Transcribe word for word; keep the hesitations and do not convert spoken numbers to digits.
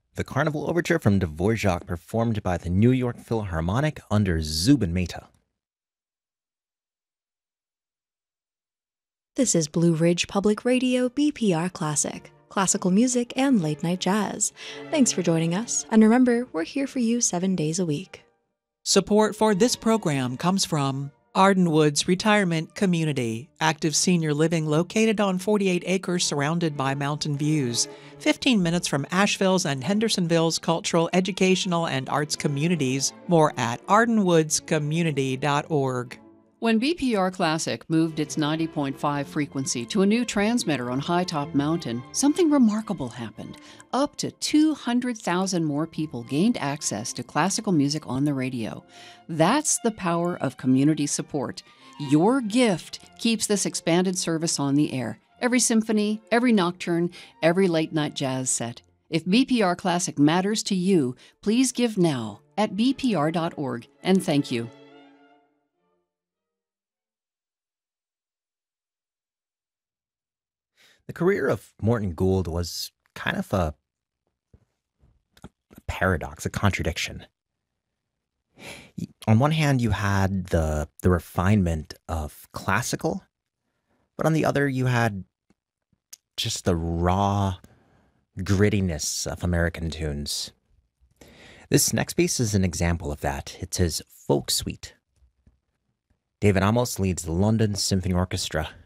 The Carnival Overture from Dvorak, performed by the New York Philharmonic under Zubin Mehta. This is Blue Ridge Public Radio B P R Classic, classical music and late night jazz. Thanks for joining us, and remember, we're here for you seven days a week. Support for this program comes from Ardenwoods Retirement Community, active senior living located on forty-eight acres surrounded by mountain views. fifteen minutes from Asheville's and Hendersonville's cultural, educational, and arts communities. More at ardenwoods community dot org. When B P R Classic moved its ninety point five frequency to a new transmitter on High Top Mountain, something remarkable happened. Up to two hundred thousand more people gained access to classical music on the radio. That's the power of community support. Your gift keeps this expanded service on the air. Every symphony, every nocturne, every late-night jazz set. If B P R Classic matters to you, please give now at b p r dot org, and thank you. The career of Morton Gould was kind of a, a paradox, a contradiction. On one hand, you had the the refinement of classical, but on the other, you had just the raw grittiness of American tunes. This next piece is an example of that. It's his Folk Suite. David Amos leads the London Symphony Orchestra.